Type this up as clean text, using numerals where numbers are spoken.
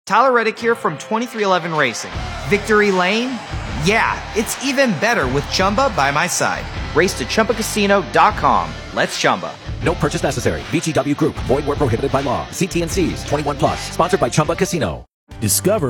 Tyler Reddick here from 2311 Racing. Victory Lane? Yeah, it's even better with Chumba by my side. Race to ChumbaCasino.com. Let's Chumba. No purchase necessary. VGW Group. Void where prohibited by law. See T&Cs. 21+. Sponsored by Chumba Casino. Discover